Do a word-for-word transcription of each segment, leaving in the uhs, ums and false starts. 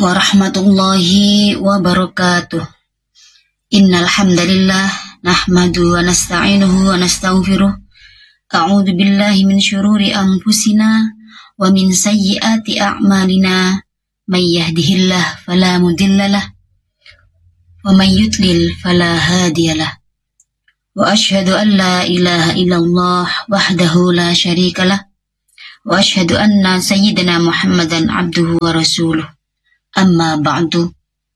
warahmatullahi wabarakatuh. Innal hamdalillah nahmadu wa nasta'inuhu wa nastaghfiruh. A'udzu billahi min syururi anfusina wa min sayyiati a'malina. May yahdihillahu fala mudhillalah wa may yudlil fala hadiyalah. Wa asyhadu an la ilaha illallah wahdahu la syarikalah wa asyhadu anna sayyidina Muhammadan abduhu wa rasuluh. Amma ba'du.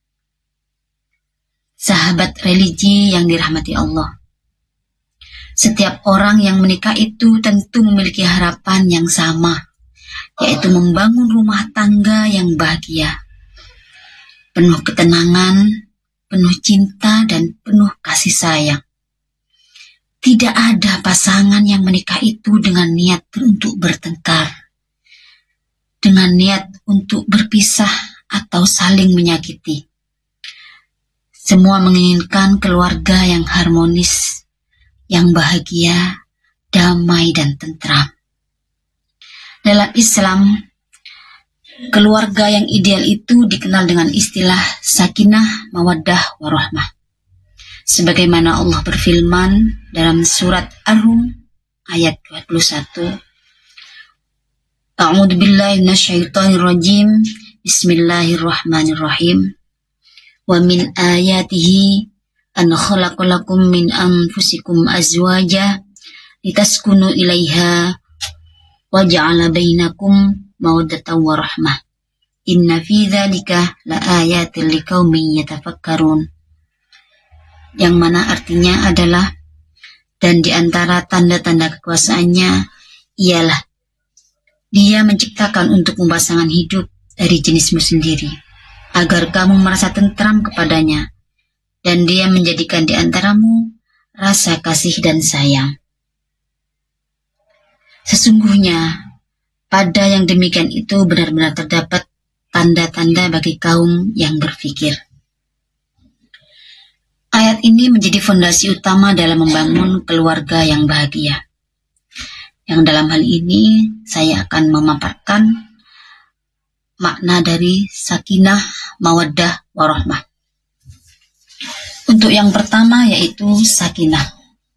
Sahabat religi yang dirahmati Allah, setiap orang yang menikah itu tentu memiliki harapan yang sama, yaitu membangun rumah tangga yang bahagia, penuh ketenangan, penuh cinta, dan penuh kasih sayang. Tidak ada pasangan yang menikah itu dengan niat untuk bertengkar, dengan niat untuk berpisah atau saling menyakiti. Semua menginginkan keluarga yang harmonis, yang bahagia, damai, dan tentram. Dalam Islam, keluarga yang ideal itu dikenal dengan istilah sakinah, mawaddah, warahmah. Sebagaimana Allah berfirman dalam surat Ar-Rum ayat dua puluh satu. A'udzu billahi minasyaitonir rajim. Bismillahirrahmanirrahim. Wa min ayatihi an khalaqalakum min anfusikum azwaja litaskunu ilaiha wa ja'ala bainakum mawaddatan wa rahmah. Inna fi dzalika laayatil liqaumin yatafakkarun. Yang mana artinya adalah, dan di antara tanda-tanda kekuasaannya ialah Dia menciptakan untuk pasangan hidup dari jenismu sendiri, agar kamu merasa tentram kepadanya, dan Dia menjadikan di antaramu rasa kasih dan sayang. Sesungguhnya, pada yang demikian itu benar-benar terdapat tanda-tanda bagi kaum yang berfikir. Ayat ini menjadi fondasi utama dalam membangun keluarga yang bahagia. Yang dalam hal ini saya akan memaparkan makna dari sakinah, mawaddah, warahmah. Untuk yang pertama yaitu sakinah.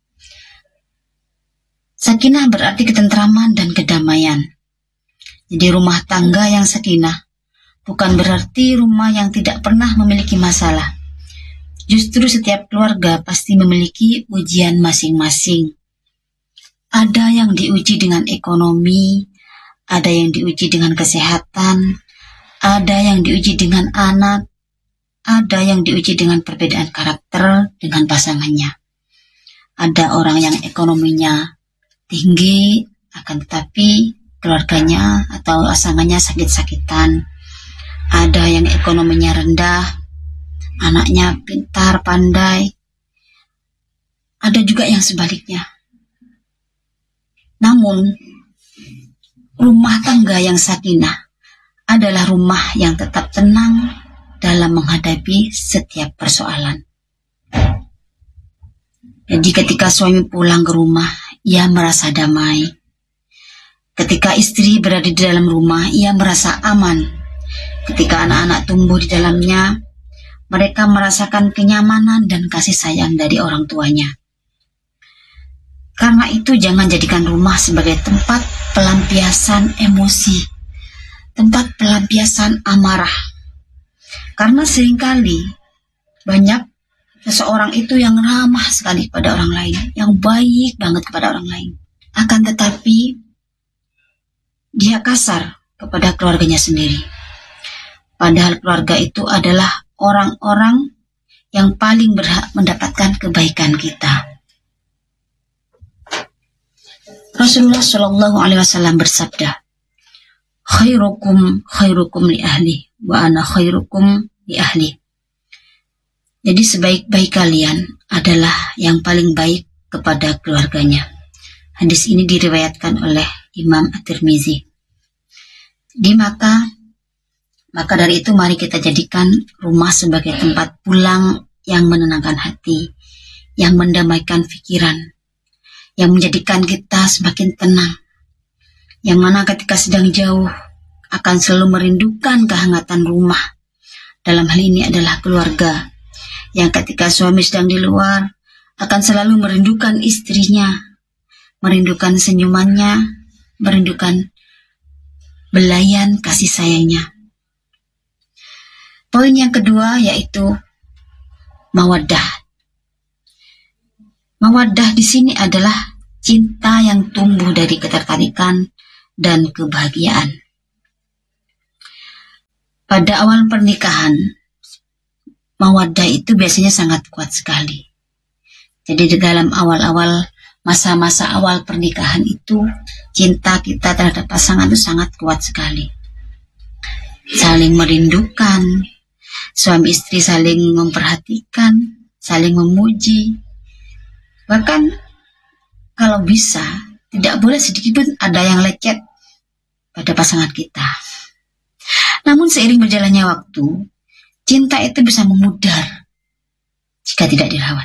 Sakinah berarti ketentraman dan kedamaian. Jadi rumah tangga yang sakinah bukan berarti rumah yang tidak pernah memiliki masalah. Justru setiap keluarga pasti memiliki ujian masing-masing. Ada yang diuji dengan ekonomi, ada yang diuji dengan kesehatan, ada yang diuji dengan anak, ada yang diuji dengan perbedaan karakter dengan pasangannya. Ada orang yang ekonominya tinggi, akan tetapi keluarganya atau pasangannya sakit-sakitan. Ada yang ekonominya rendah, anaknya pintar, pandai. Ada juga yang sebaliknya. Namun, rumah tangga yang sakinah adalah rumah yang tetap tenang dalam menghadapi setiap persoalan. Jadi ketika suami pulang ke rumah, ia merasa damai. Ketika istri berada di dalam rumah, ia merasa aman. Ketika anak-anak tumbuh di dalamnya, mereka merasakan kenyamanan dan kasih sayang dari orang tuanya. Karena itu jangan jadikan rumah sebagai tempat pelampiasan emosi, tempat pelampiasan amarah. Karena seringkali banyak seseorang itu yang ramah sekali kepada orang lain, yang baik banget kepada orang lain. Akan tetapi dia kasar kepada keluarganya sendiri. Padahal keluarga itu adalah orang-orang yang paling berhak mendapatkan kebaikan kita. Rasulullah Shallallahu Alaihi Wasallam bersabda, khairukum khairukum li ahli wa ana khairukum li ahli. Jadi sebaik-baik kalian adalah yang paling baik kepada keluarganya. Hadis ini diriwayatkan oleh Imam At-Tirmizi. Di maka maka dari itu mari kita jadikan rumah sebagai tempat pulang yang menenangkan hati, yang mendamaikan pikiran, yang menjadikan kita semakin tenang, yang mana ketika sedang jauh akan selalu merindukan kehangatan rumah, dalam hal ini adalah keluarga, yang ketika suami sedang di luar akan selalu merindukan istrinya, merindukan senyumannya, merindukan belayan kasih sayangnya. Poin yang kedua yaitu mawaddah. Mawaddah di sini adalah cinta yang tumbuh dari ketertarikan dan kebahagiaan. Pada awal pernikahan, mawaddah itu biasanya sangat kuat sekali. Jadi di dalam awal-awal masa-masa awal pernikahan itu, cinta kita terhadap pasangan itu sangat kuat sekali. Saling merindukan, suami istri saling memperhatikan, saling memuji. Bahkan kalau bisa, tidak boleh sedikit pun ada yang lecet pada pasangan kita. Namun seiring berjalannya waktu, cinta itu bisa memudar jika tidak dirawat.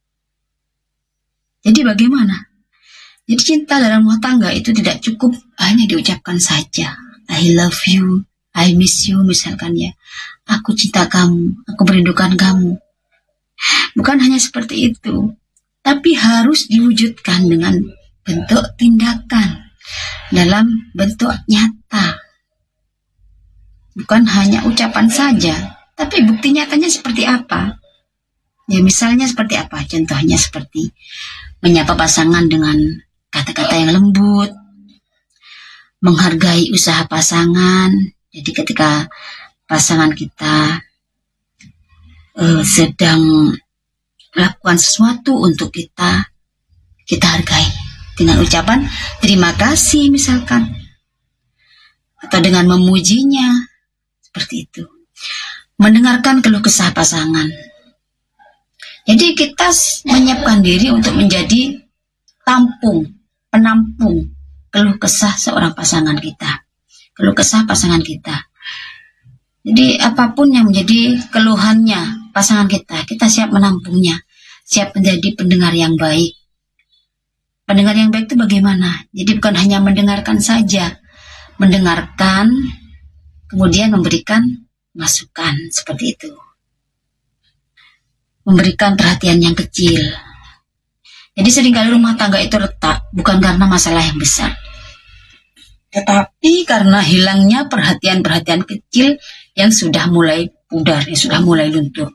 Jadi bagaimana? Jadi cinta dalam rumah tangga itu tidak cukup hanya diucapkan saja. I love you, I miss you misalkan ya. Aku cinta kamu, aku merindukan kamu. Bukan hanya seperti itu, tapi harus diwujudkan dengan bentuk tindakan, dalam bentuk nyata. Bukan hanya ucapan saja, tapi bukti nyatanya seperti apa? Ya misalnya seperti apa? Contohnya seperti menyapa pasangan dengan kata-kata yang lembut, menghargai usaha pasangan. Jadi ketika pasangan kita uh, sedang melakukan sesuatu untuk kita, kita hargai dengan ucapan terima kasih misalkan, atau dengan memujinya. Seperti itu. Mendengarkan keluh kesah pasangan. Jadi kita menyiapkan diri untuk menjadi tampung, penampung keluh kesah seorang pasangan kita. Keluh kesah pasangan kita. Jadi apapun yang menjadi keluhannya pasangan kita, kita siap menampungnya. Siap menjadi pendengar yang baik. Pendengar yang baik itu bagaimana? Jadi bukan hanya mendengarkan saja. Mendengarkan, kemudian memberikan masukan seperti itu. Memberikan perhatian yang kecil. Jadi seringkali rumah tangga itu retak bukan karena masalah yang besar, tetapi karena hilangnya perhatian-perhatian kecil yang sudah mulai pudar, yang sudah mulai luntur.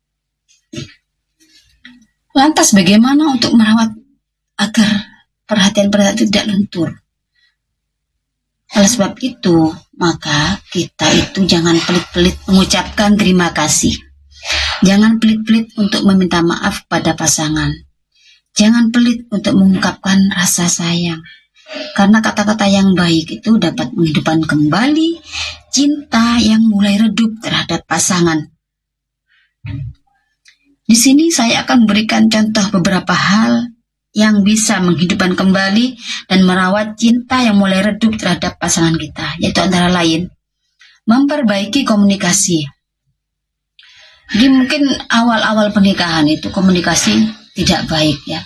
Lantas bagaimana untuk merawat agar perhatian-perhatian itu tidak luntur? Oleh sebab itu, maka kita itu jangan pelit-pelit mengucapkan terima kasih. Jangan pelit-pelit untuk meminta maaf pada pasangan. Jangan pelit untuk mengungkapkan rasa sayang. Karena kata-kata yang baik itu dapat menghidupkan kembali cinta yang mulai redup terhadap pasangan. Di sini saya akan memberikan contoh beberapa hal yang bisa menghidupkan kembali dan merawat cinta yang mulai redup terhadap pasangan kita, yaitu antara lain memperbaiki komunikasi. Jadi mungkin awal-awal pernikahan itu komunikasi tidak baik ya.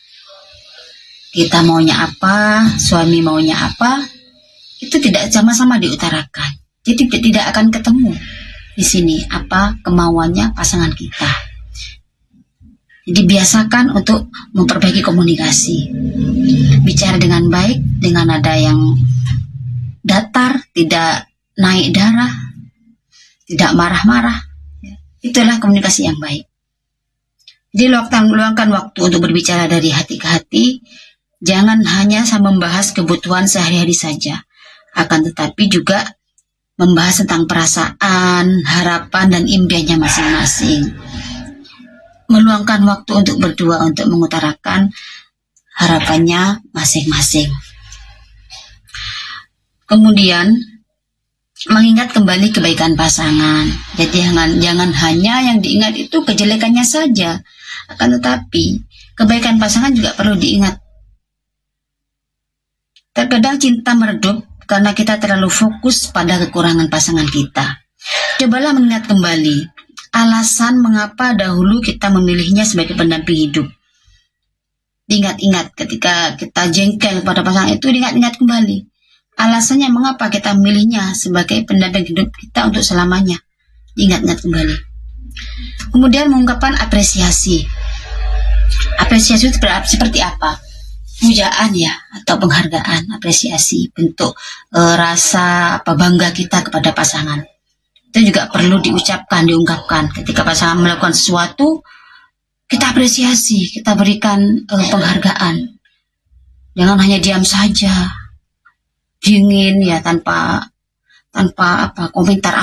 Kita maunya apa, suami maunya apa, itu tidak sama-sama diutarakan. Jadi tidak akan ketemu di sini apa kemauannya pasangan kita. Jadi biasakan untuk memperbaiki komunikasi. Bicara dengan baik, dengan nada yang datar, tidak naik darah, tidak marah-marah. Itulah komunikasi yang baik. Jadi luangkan waktu untuk berbicara dari hati ke hati. Jangan hanya membahas kebutuhan sehari-hari saja. Akan tetapi juga membahas tentang perasaan, harapan, dan impiannya masing-masing. Meluangkan waktu untuk berdua untuk mengutarakan harapannya masing-masing. Kemudian mengingat kembali kebaikan pasangan. Jadi jangan jangan hanya yang diingat itu kejelekannya saja, akan tetapi kebaikan pasangan juga perlu diingat. Terkadang cinta meredup karena kita terlalu fokus pada kekurangan pasangan kita. Cobalah mengingat kembali alasan mengapa dahulu kita memilihnya sebagai pendamping hidup. Diingat-ingat ketika kita jengkel pada pasangan itu, diingat-ingat kembali alasannya mengapa kita memilihnya sebagai pendamping hidup kita untuk selamanya. diingat-ingat kembali. Kemudian mengungkapkan apresiasi. Apresiasi itu seperti apa? Pujaan ya, atau penghargaan, apresiasi, bentuk e, rasa apa bangga kita kepada pasangan. Itu juga perlu diucapkan, diungkapkan. Ketika pasangan melakukan sesuatu, kita apresiasi, kita berikan e, penghargaan. Jangan hanya diam saja, dingin ya, tanpa tanpa apa komentar